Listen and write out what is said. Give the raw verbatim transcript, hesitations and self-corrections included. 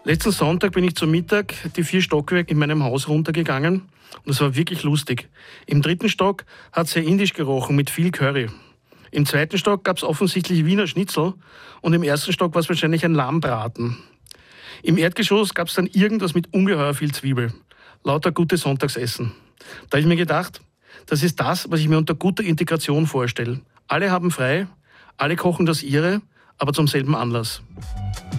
Letzten Sonntag bin ich zum Mittag die vier Stockwerke in meinem Haus runtergegangen und es war wirklich lustig. Im dritten Stock hat es sehr indisch gerochen mit viel Curry. Im zweiten Stock gab es offensichtlich Wiener Schnitzel und im ersten Stock war es wahrscheinlich ein Lammbraten. Im Erdgeschoss gab es dann irgendwas mit ungeheuer viel Zwiebel. Lauter gutes Sonntagsessen. Da habe ich mir gedacht, das ist das, was ich mir unter guter Integration vorstelle. Alle haben frei, alle kochen das ihre, aber zum selben Anlass.